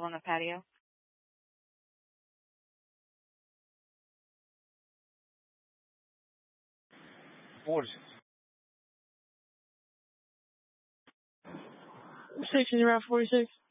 available on the patio? 46. What section you around 46?